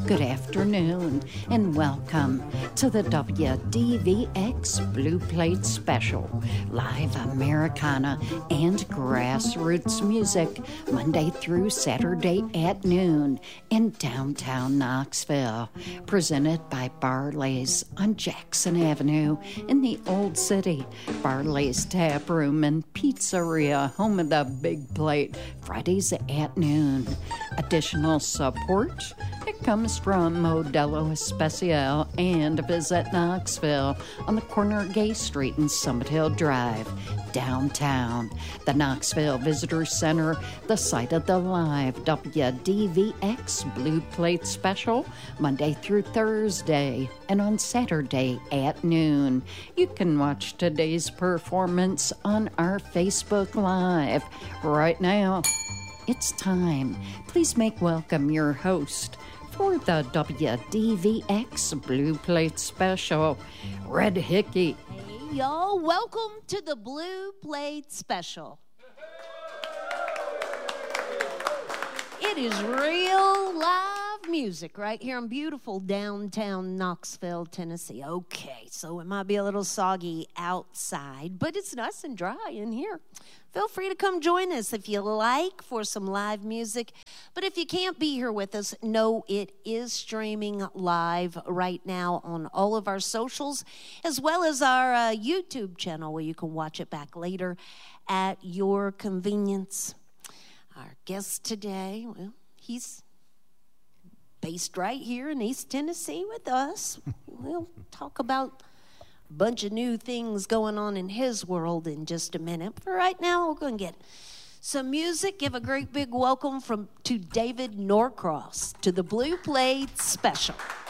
good afternoon, and welcome to the WDVX Blue Plate Special, live Americana and grassroots music, Monday through Saturday at noon in downtown Knoxville, presented by Barley's on Jackson Avenue in the Old City. Barley's Tap Room and Pizzeria, home of the Big Plate, Fridays at noon. Additional support, it comes from Modelo Especial and Visit Knoxville on the corner of Gay Street and Summit Hill Drive, downtown. The Knoxville Visitor Center, the site of the live WDVX Blue Plate Special, Monday through Thursday, and on Saturday at noon. You can watch today's performance on our Facebook Live. Right now, it's time. Please make welcome your host for the WDVX Blue Plate Special, Red Hickey. Hey, y'all. Welcome to the Blue Plate Special. It is real live music right here in beautiful downtown Knoxville, Tennessee. Okay, so it might be a little soggy outside, but it's nice and dry in here. Feel free to come join us if you like for some live music. But if you can't be here with us, know it is streaming live right now on all of our socials, as well as our YouTube channel where you can watch it back later at your convenience. Our guest today, well, he's based right here in East Tennessee with us. We'll talk about a bunch of new things going on in his world in just a minute. But right now, we're going to get some music. Give a great big welcome to David Norcross to the Blue Plate Special.